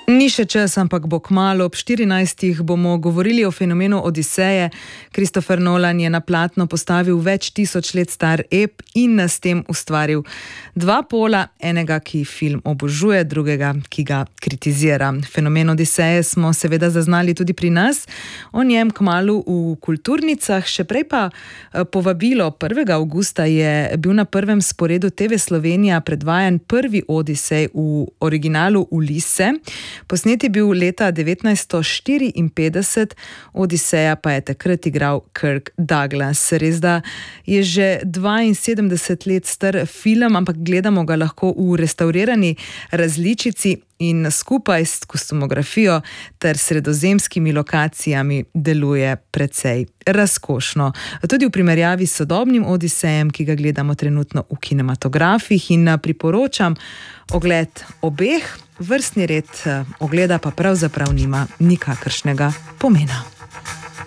Ni še čas, ampak bo kmalu. Ob 14. bomo govorili o fenomenu Odiseje. Christopher Nolan je na platno postavil več tisoč let star ep in s tem ustvaril dva pola, enega, ki film obožuje, drugega, ki ga kritizira. Fenomen Odiseje smo seveda zaznali tudi pri nas, o njem kmalu v kulturnicah. Še prej pa povabilo. 1. avgusta je bil na prvem sporedu TV Slovenija predvajan prvi Odisej v originalu Ulisse. Posnet je bil leta 1954, Odiseja pa je takrat igral Kirk Douglas. Res da je že 72 let star film, ampak gledamo ga lahko v restavrirani različici in skupaj s kostumografijo ter sredozemskimi lokacijami deluje precej razkošno. Tudi v primerjavi s sodobnim Odisejem, ki ga gledamo trenutno v kinematografih, in priporočam ogled obeh. Vrstni red ogleda pa pravzaprav nima nikakršnega pomena.